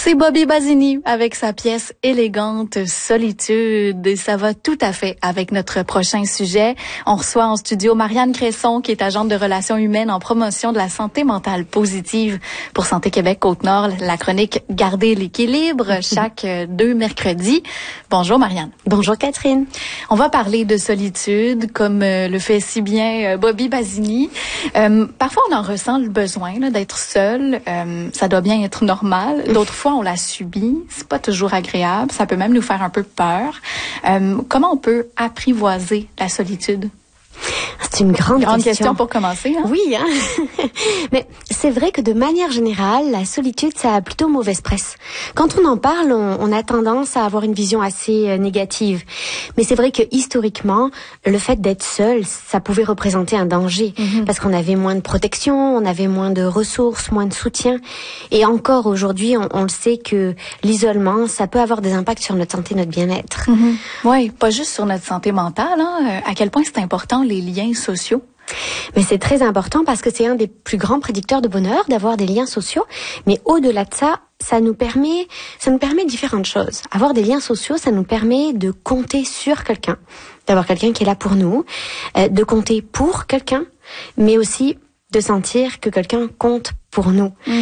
C'est Bobby Basini avec sa pièce élégante Solitude et ça va tout à fait avec notre prochain sujet. On reçoit en studio Marianne Cresson qui est agente de relations humaines en promotion de la santé mentale positive pour Santé Québec Côte-Nord. La chronique Garder l'équilibre chaque 2 mercredis. Bonjour Marianne. Bonjour Catherine. On va parler de solitude comme le fait si bien Bobby Basini. Parfois on en ressent le besoin d'être seul. Ça doit bien être normal. D'autres fois on la subit. C'est pas toujours agréable. Ça peut même nous faire un peu peur. Comment on peut apprivoiser la solitude? C'est une grande question pour commencer. Hein? Oui, mais c'est vrai que de manière générale, la solitude, ça a plutôt mauvaise presse. Quand on en parle, on a tendance à avoir une vision assez négative. Mais c'est vrai que historiquement, le fait d'être seul, ça pouvait représenter un danger. Parce qu'on avait moins de protection, on avait moins de ressources, moins de soutien. Et encore aujourd'hui, on le sait que l'isolement, ça peut avoir des impacts sur notre santé, notre bien-être. Oui, pas juste sur notre santé mentale. À quel point c'est important les liens sociaux? Mais c'est très important parce que c'est un des plus grands prédicteurs de bonheur d'avoir des liens sociaux. Mais au-delà de ça, ça nous permet différentes choses. Avoir des liens sociaux, ça nous permet de compter sur quelqu'un, d'avoir quelqu'un qui est là pour nous, de compter pour quelqu'un, mais aussi de sentir que quelqu'un compte pour nous.